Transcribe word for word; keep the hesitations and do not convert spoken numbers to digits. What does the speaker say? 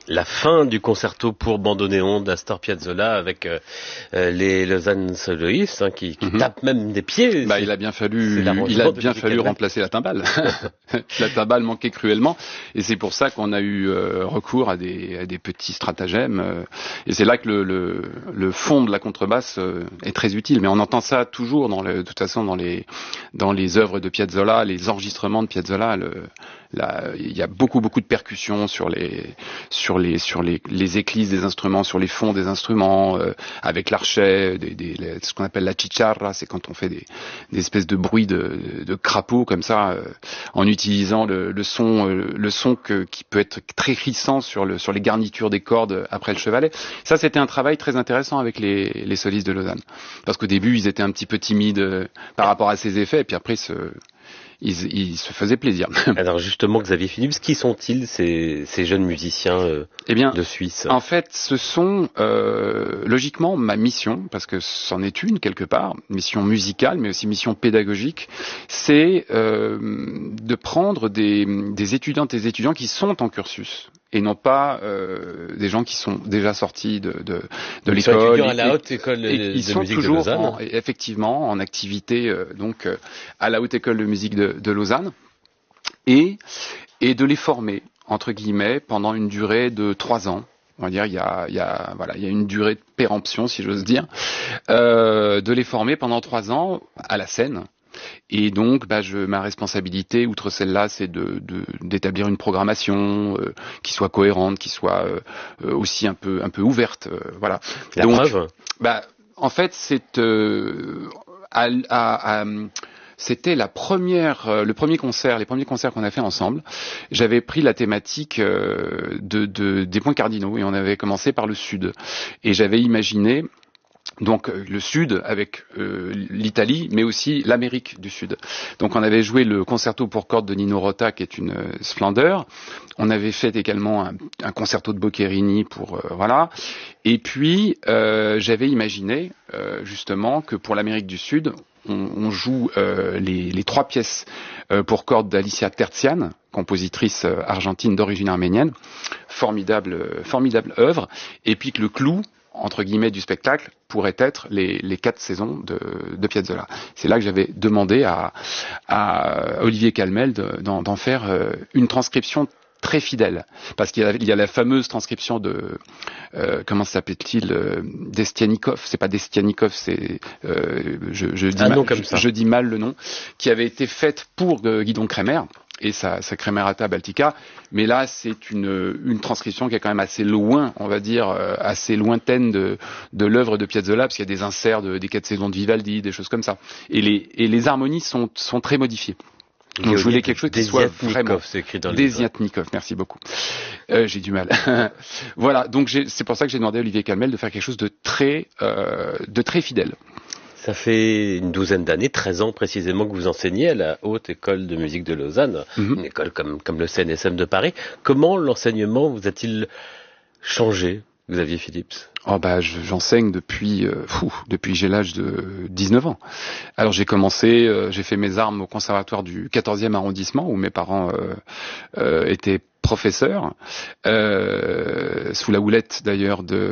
la fin du concerto pour bandoneon d'Astor Piazzolla avec euh, les Lausanne Soloists hein, qui, qui mm-hmm. tapent même des pieds. Bah, il a bien fallu, il a bien fallu remplacer la timbale. La timbale manquait cruellement, et c'est pour ça qu'on a eu euh, recours à des, à des petits stratagèmes. Euh, et c'est là que le, le, le fond de la contrebasse euh, est très utile. Mais on entend ça toujours, dans le, de toute façon, dans les, dans les œuvres de Piazzolla, les enregistrements de Piazzolla. Le, Là, il y a beaucoup beaucoup de percussions sur les sur les sur les, les éclisses des instruments, sur les fonds des instruments, euh, avec l'archet, des, des, les, ce qu'on appelle la chicharra, c'est quand on fait des, des espèces de bruits de, de crapauds comme ça, euh, en utilisant le, le son euh, le son que, qui peut être très crissant sur le sur les garnitures des cordes après le chevalet. Ça, c'était un travail très intéressant avec les les solistes de Lausanne, parce qu'au début ils étaient un petit peu timides euh, par rapport à ces effets, et puis après ce Ils, ils se faisaient plaisir. Alors justement, Xavier Philips, qui sont-ils ces, ces jeunes musiciens euh, eh bien, de Suisse? En fait, ce sont euh, logiquement ma mission, parce que c'en est une quelque part, mission musicale, mais aussi mission pédagogique, c'est euh, de prendre des, des étudiantes et des étudiants qui sont en cursus, et non pas euh, des gens qui sont déjà sortis de, de, de l'école. Ils sont étudiants à la haute école de, et, de ils sont musique toujours de Lausanne. En, effectivement en activité euh, donc euh, à la haute école de musique de, de Lausanne, et, et de les former entre guillemets pendant une durée de trois ans. On va dire il y a, il y a voilà il y a une durée de péremption, si j'ose dire, euh, de les former pendant trois ans à la scène. Et donc, bah, je, ma responsabilité, outre celle-là, c'est de, de, d'établir une programmation euh, qui soit cohérente, qui soit euh, aussi un peu, un peu ouverte. Euh, voilà. La donc, preuve bah, en fait, c'est euh, à, à, à, c'était la première, euh, le premier concert, les premiers concerts qu'on a fait ensemble. J'avais pris la thématique euh, de, de, des points cardinaux, et on avait commencé par le Sud. Et j'avais imaginé donc le Sud avec euh, l'Italie, mais aussi l'Amérique du Sud. Donc on avait joué le concerto pour cordes de Nino Rota, qui est une euh, splendeur. On avait fait également un, un concerto de Boccherini pour euh, voilà. Et puis euh, j'avais imaginé euh, justement que pour l'Amérique du Sud, on, on joue euh, les, les trois pièces euh, pour cordes d'Alicia Terzian, compositrice euh, argentine d'origine arménienne, formidable, euh, formidable œuvre. Et puis que le clou entre guillemets du spectacle pourrait être les, les quatre saisons de, de Piazzolla. C'est là que j'avais demandé à, à Olivier Calmel de, d'en, d'en faire euh, une transcription très fidèle, parce qu'il y a, il y a la fameuse transcription de euh, comment s'appelle-t-il euh, Destianikov, c'est pas Destianikov, c'est euh, je, je, dis ah mal, non, comme je, ça. je dis mal le nom, qui avait été faite pour euh, Guidon Kremer et sa, sa Kremerata Baltica, mais là c'est une, une transcription qui est quand même assez loin, on va dire, euh, assez lointaine de, de l'œuvre de Piazzolla, parce qu'il y a des inserts de, des quatre saisons de Vivaldi, des choses comme ça, et les, et les harmonies sont, sont très modifiées. Donc je voulais quelque chose qui soit vraiment c'est écrit dans Desiatnikov, merci beaucoup. Euh, j'ai du mal. Voilà, donc j'ai, c'est pour ça que j'ai demandé à Olivier Calmel de faire quelque chose de très, euh, de très fidèle. Ça fait une douzaine d'années, treize ans précisément, que vous enseignez à la Haute École de Musique de Lausanne, mm-hmm. une école comme, comme le C N S M de Paris. Comment l'enseignement vous a-t-il changé, Xavier Philips? Oh bah je, j'enseigne depuis euh, fou, depuis j'ai l'âge de dix-neuf ans. Alors j'ai commencé, euh, j'ai fait mes armes au conservatoire du quatorzième arrondissement où mes parents euh, euh, étaient professeurs, euh, sous la houlette d'ailleurs de